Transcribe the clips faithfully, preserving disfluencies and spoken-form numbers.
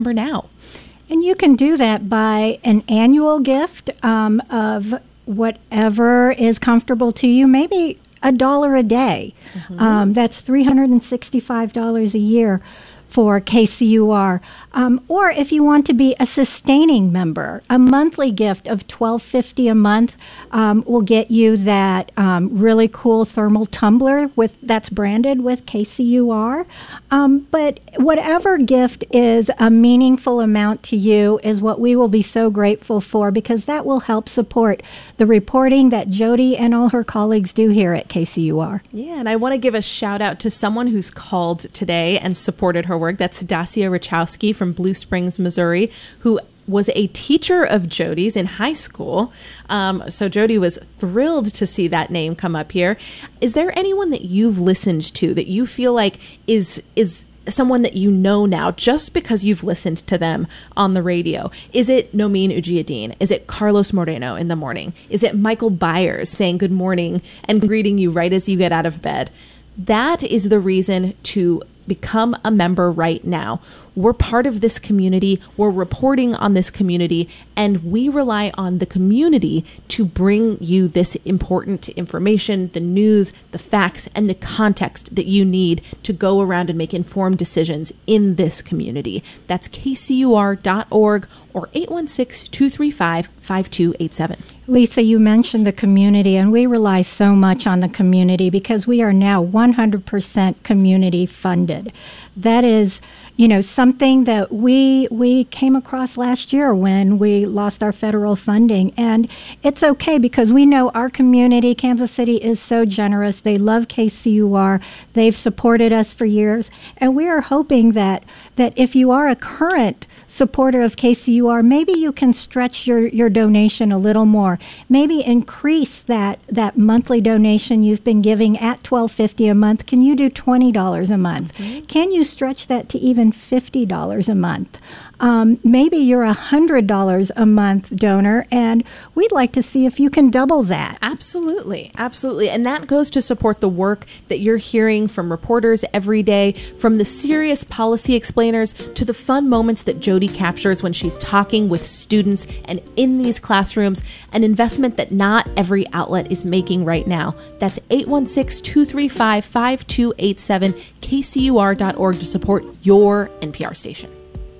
member now? And you can do that by an annual gift um, of whatever is comfortable to you, maybe a dollar a day. Mm-hmm. Um, that's three hundred sixty-five dollars a year for K C U R. Um, or if you want to be a sustaining member, a monthly gift of twelve fifty a month um, will get you that um, really cool thermal tumbler with that's branded with K C U R. Um, but whatever gift is a meaningful amount to you is what we will be so grateful for, because that will help support the reporting that Jody and all her colleagues do here at K C U R. Yeah, and I want to give a shout out to someone who's called today and supported her work. That's Dacia Richowski from Blue Springs, Missouri, who was a teacher of Jody's in high school. Um, so Jody was thrilled to see that name come up here. Is there anyone that you've listened to that you feel like is is someone that you know now just because you've listened to them on the radio? Is it Nomin Ujiyediin? Is it Carlos Moreno in the morning? Is it Michael Byers saying good morning and greeting you right as you get out of bed? That is the reason to become a member right now. We're part of this community. We're reporting on this community, and we rely on the community to bring you this important information, the news, the facts, and the context that you need to go around and make informed decisions in this community. That's K C U R dot org or eight one six, two three five, five two eight seven. Lisa, you mentioned the community, and we rely so much on the community because we are now one hundred percent community funded. That is, you know, something that we we came across last year when we lost our federal funding. And it's okay because we know our community, Kansas City, is so generous. They love K C U R. They've supported us for years. And we are hoping that that if you are a current supporter of K C U R, maybe you can stretch your, your donation a little more. Maybe increase that, that monthly donation you've been giving at twelve fifty a month. Can you do twenty dollars a month? Mm-hmm. Can you stretch that to even fifty dollars a month? Um, maybe you're a one hundred dollars a month donor, and we'd like to see if you can double that. Absolutely. Absolutely. And that goes to support the work that you're hearing from reporters every day, from the serious policy explainers to the fun moments that Jody captures when she's talking with students and in these classrooms, an investment that not every outlet is making right now. That's eight one six, two three five, five two eight seven, K C U R dot org to support your N P R station.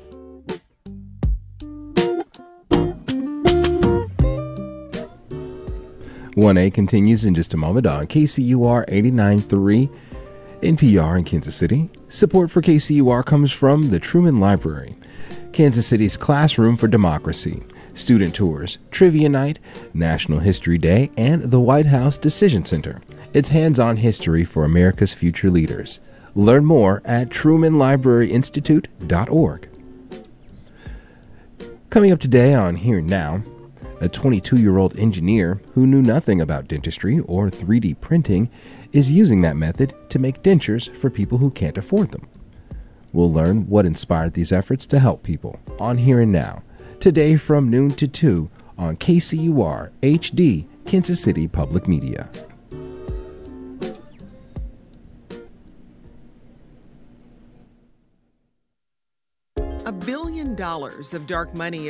one A continues in just a moment on K C U R eighty-nine point three N P R in Kansas City. Support for K C U R comes from the Truman Library, Kansas City's Classroom for Democracy, student tours, trivia night, National History Day, and the White House Decision Center. It's hands-on history for America's future leaders. Learn more at truman library institute dot org. Coming up today on Here Now, a twenty-two-year-old engineer who knew nothing about dentistry or three D printing is using that method to make dentures for people who can't afford them. We'll learn what inspired these efforts to help people on Here and Now, today from noon to two on K C U R H D, Kansas City Public Media. A billion dollars of dark money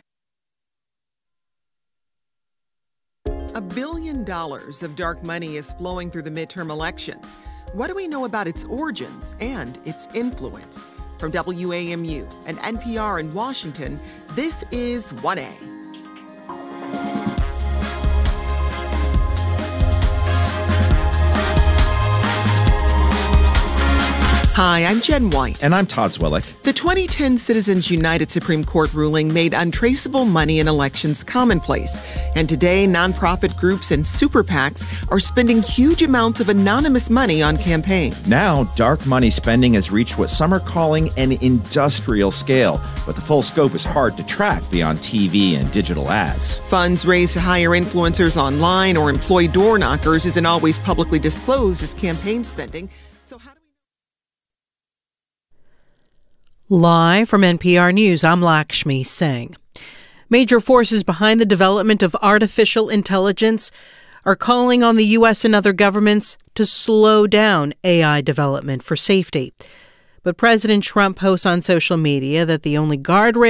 A billion dollars of dark money is flowing through the midterm elections. What do we know about its origins and its influence? From W A M U and N P R in Washington, this is one A. Hi, I'm Jen White. And I'm Todd Zwillick. The twenty ten Citizens United Supreme Court ruling made untraceable money in elections commonplace. And today, nonprofit groups and super PACs are spending huge amounts of anonymous money on campaigns. Now, dark money spending has reached what some are calling an industrial scale, but the full scope is hard to track beyond T V and digital ads. Funds raised to hire influencers online or employ door knockers isn't always publicly disclosed as campaign spending. So how do we... Live from N P R News, I'm Lakshmi Singh. Major forces behind the development of artificial intelligence are calling on the U S and other governments to slow down A I development for safety. But President Trump posts on social media that the only guardrail